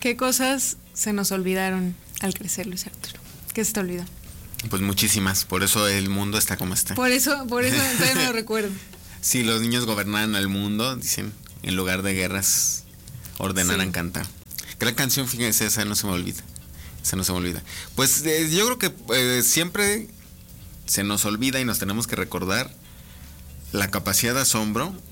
¿Qué cosas se nos olvidaron al crecer, Luis Arturo? ¿Qué se te olvidó? Pues muchísimas, por eso el mundo está como está. Por eso todavía no lo recuerdo. Si los niños gobernaran el mundo, dicen, en lugar de guerras, ordenaran cantar. Gran canción, fíjense, esa no se me olvida. Pues yo creo que siempre se nos olvida y nos tenemos que recordar la capacidad de asombro